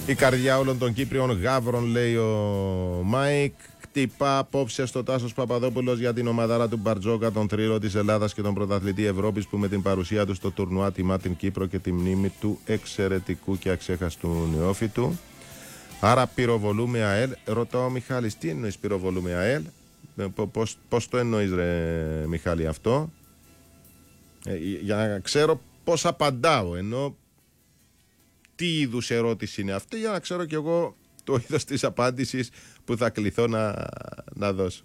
Η καρδιά όλων των Κύπριων γάβρων, λέει ο Μάικ. Χτυπά απόψε στο Τάσος Παπαδόπουλος για την ομαδάρα του Μπαρτζόκα, τον θρύλο της Ελλάδας και τον πρωταθλητή Ευρώπης, που με την παρουσία του στο τουρνουά τιμά την Κύπρο και τη μνήμη του εξαιρετικού και αξέχαστου νεόφυτου. Άρα πυροβολούμε ΑΕΛ. Ρωτάω ο Μιχάλης, τι εννοείς πυροβολούμε ΑΕΛ? Πώς το εννοείς, ρε Μιχάλη, αυτό? Για να ξέρω πώς απαντάω, ενώ τι είδους ερώτηση είναι αυτή, για να ξέρω κι εγώ το είδος της απάντησης που θα κληθώ να δώσω.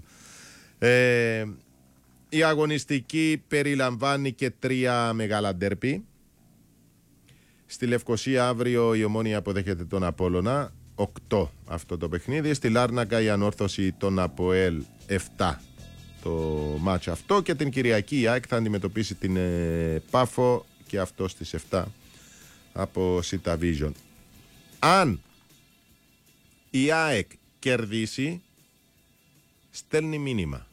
Η αγωνιστική περιλαμβάνει και 3 μεγάλα ντέρπι. Στη Λευκοσία αύριο η Ομόνια αποδέχεται τον Απόλλωνα, 8 αυτό το παιχνίδι. Στη Λάρνακα η Ανόρθωση τον ΑΠΟΕΛ, 7 το μάτς αυτό. Και την Κυριακή η ΑΕΚ θα αντιμετωπίσει την Πάφο, και αυτό στις 7 από Sita Vision. Αν η ΑΕΚ κερδίσει, στέλνει μήνυμα.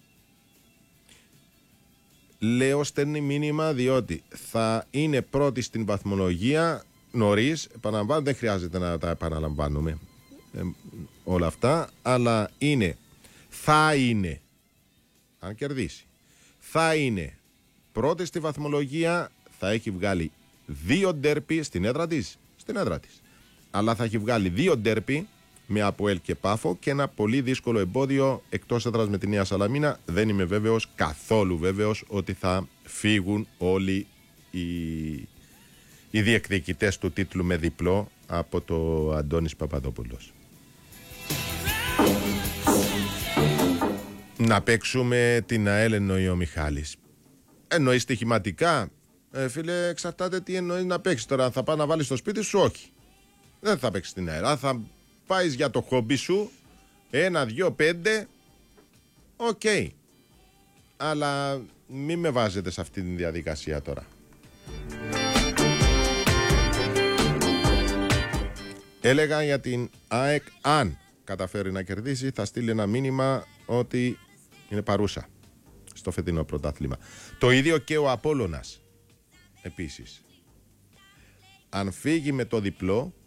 Λέω στέλνει μήνυμα διότι θα είναι πρώτη στην βαθμολογία νωρίς. Επαναλαμβάνω, δεν χρειάζεται να τα επαναλαμβάνουμε όλα αυτά, αλλά θα είναι, αν κερδίσει, θα είναι πρώτη στη βαθμολογία. Θα έχει βγάλει 2 ντέρπι στην έδρα της, αλλά θα έχει βγάλει 2 ντέρπι με ΑΠΟΕΛ και Πάφο και ένα πολύ δύσκολο εμπόδιο εκτός έδρας με τη Νέα Σαλαμίνα. Δεν είμαι βέβαιος, καθόλου βέβαιος, ότι θα φύγουν όλοι οι διεκδικητές του τίτλου με διπλό από το Αντώνης Παπαδόπουλος. Να παίξουμε την ΑΕΛ, εννοεί ο Μιχάλης. Εννοεί στοιχηματικά? Φίλε, εξαρτάται τι εννοεί να παίξει. Τώρα, θα πάει να βάλει στο σπίτι σου, όχι. Δεν θα παίξει την ΑΕΛ. Θα πάει για το χόμπι σου, 1, 2, 5. Οκ. Αλλά μην με βάζετε σε αυτή τη διαδικασία τώρα. Έλεγα για την ΑΕΚ, αν καταφέρει να κερδίσει, θα στείλει ένα μήνυμα ότι είναι παρούσα στο φετινό πρωτάθλημα. Το ίδιο και ο Απόλλωνας. Επίσης, αν φύγει με το διπλό,